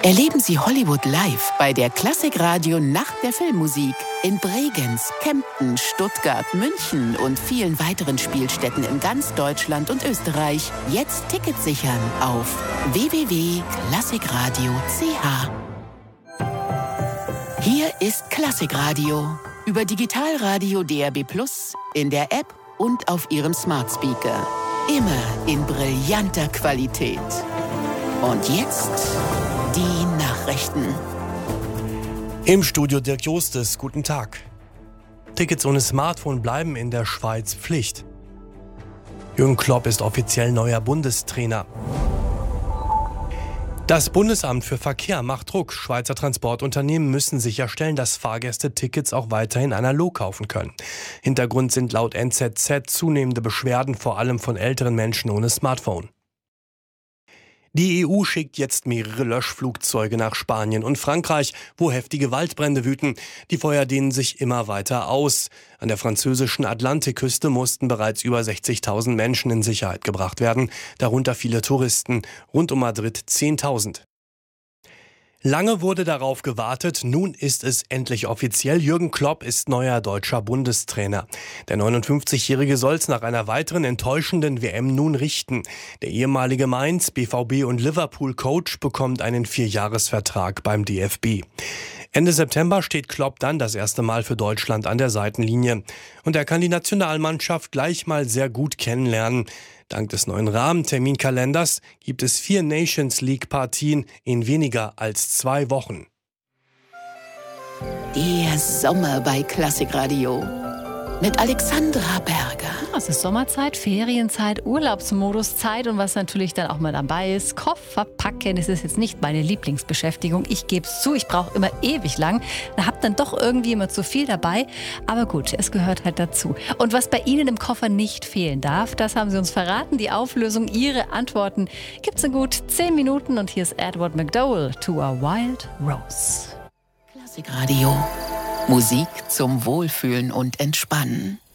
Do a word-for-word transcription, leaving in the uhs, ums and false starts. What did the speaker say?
Erleben Sie Hollywood live bei der Klassikradio Nacht der Filmmusik in Bregenz, Kempten, Stuttgart, München und vielen weiteren Spielstätten in ganz Deutschland und Österreich. Jetzt Tickets sichern auf w w w punkt klassikradio punkt c h. Hier ist Klassikradio über Digitalradio D A B plus, in der App und auf Ihrem Smart Speaker. Immer in brillanter Qualität. Und jetzt die Nachrichten. Im Studio Dirk Jostes, guten Tag. Tickets ohne Smartphone bleiben in der Schweiz Pflicht. Jürgen Klopp ist offiziell neuer Bundestrainer. Das Bundesamt für Verkehr macht Druck. Schweizer Transportunternehmen müssen sicherstellen, dass Fahrgäste Tickets auch weiterhin analog kaufen können. Hintergrund sind laut N Z Z zunehmende Beschwerden, vor allem von älteren Menschen ohne Smartphone. Die E U schickt jetzt mehrere Löschflugzeuge nach Spanien und Frankreich, wo heftige Waldbrände wüten. Die Feuer dehnen sich immer weiter aus. An der französischen Atlantikküste mussten bereits über sechzigtausend Menschen in Sicherheit gebracht werden, darunter viele Touristen, rund um Madrid zehntausend. Lange wurde darauf gewartet, nun ist es endlich offiziell. Jürgen Klopp ist neuer deutscher Bundestrainer. Der neunundfünfzigjährige soll es nach einer weiteren enttäuschenden W M nun richten. Der ehemalige Mainz-, B V B- und Liverpool-Coach bekommt einen Vierjahresvertrag beim D F B. Ende September steht Klopp dann das erste Mal für Deutschland an der Seitenlinie. Und er kann die Nationalmannschaft gleich mal sehr gut kennenlernen. Dank des neuen Rahmenterminkalenders gibt es vier Nations-League-Partien in weniger als zwei Wochen. Der Sommer bei Klassikradio mit Alexandra Berger. Es ist Sommerzeit, Ferienzeit, Urlaubsmoduszeit und was natürlich dann auch mal dabei ist, Koffer packen. Das ist jetzt nicht meine Lieblingsbeschäftigung. Ich gebe es zu, ich brauche immer ewig lang. Da hab dann doch irgendwie immer zu viel dabei. Aber gut, es gehört halt dazu. Und was bei Ihnen im Koffer nicht fehlen darf, das haben Sie uns verraten. Die Auflösung, Ihre Antworten gibt es in gut zehn Minuten. Und hier ist Edward McDowell, To a Wild Rose. Klassikradio. Musik zum Wohlfühlen und Entspannen.